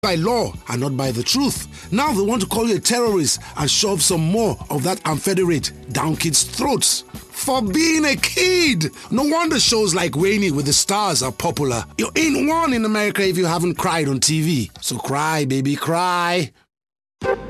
by law and not by the truth. Now they want to call you a terrorist and shove some more of that amphetamine down kids' throats. For being a kid. No wonder shows like Rainy with the Stars are popular. You ain't one in America if you haven't cried on TV. So cry, baby, cry.